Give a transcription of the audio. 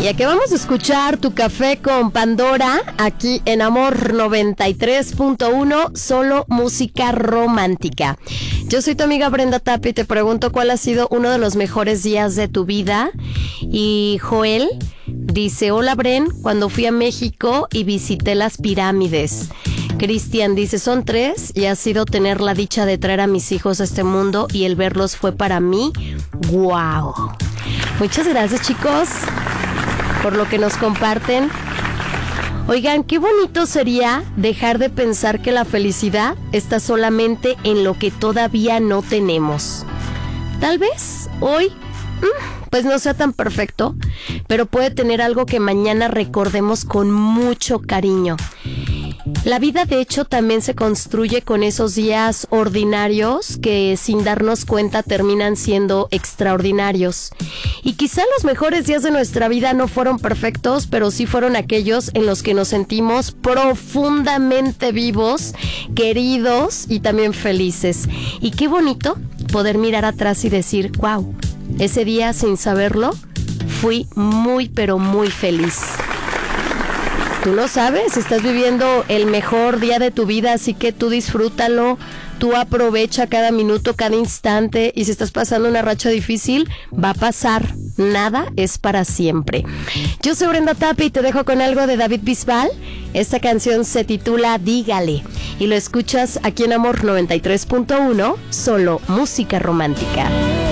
Y aquí vamos a escuchar Tu Café con Pandora, aquí en Amor 93.1, solo música romántica. Yo soy tu amiga Brenda Tapia y te pregunto cuál ha sido uno de los mejores días de tu vida. Y Joel dice: hola Bren, cuando fui a México y visité las pirámides. Cristian dice: son 3 y ha sido tener la dicha de traer a mis hijos a este mundo y el verlos fue para mí ¡wow! Muchas gracias, chicos, por lo que nos comparten. Oigan, qué bonito sería dejar de pensar que la felicidad está solamente en lo que todavía no tenemos. Tal vez hoy pues no sea tan perfecto, pero puede tener algo que mañana recordemos con mucho cariño. La vida, de hecho, también se construye con esos días ordinarios que sin darnos cuenta terminan siendo extraordinarios. Y quizá los mejores días de nuestra vida no fueron perfectos, pero sí fueron aquellos en los que nos sentimos profundamente vivos, queridos y también felices. Y qué bonito poder mirar atrás y decir: wow, ese día, sin saberlo, fui muy pero muy feliz. Tú lo sabes, estás viviendo el mejor día de tu vida, así que tú disfrútalo, tú aprovecha cada minuto, cada instante, y si estás pasando una racha difícil, va a pasar, nada es para siempre. Yo soy Brenda Tapia y te dejo con algo de David Bisbal. Esta canción se titula Dígale y lo escuchas aquí en Amor 93.1, solo música romántica.